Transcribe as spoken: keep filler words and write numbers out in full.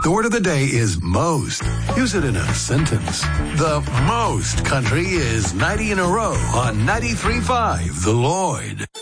The word of the day is most. Use it in a sentence. The most country is ninety in a row on ninety-three point five The Lloyd.